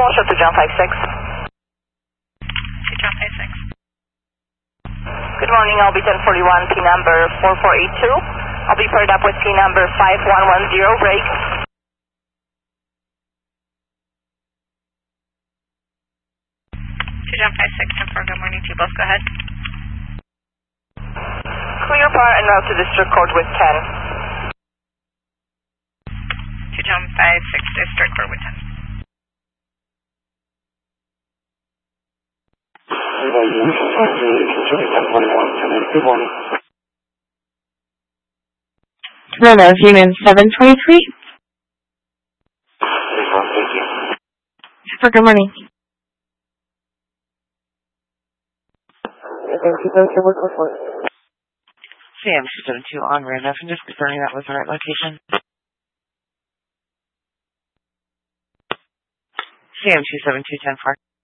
Washoe to John 56. To John 56. Good morning, I'll be 1041, P number 4482. I'll be paired up with P number 5110, break. To John 56, 10-4, good morning to you both, go ahead. Clear par and route to District Court with 10. To John 56, District Court with 10. Rena, Union 723. For good morning. Sam 272 on Rena, and just confirming that was the right location. Sam 272 10-4.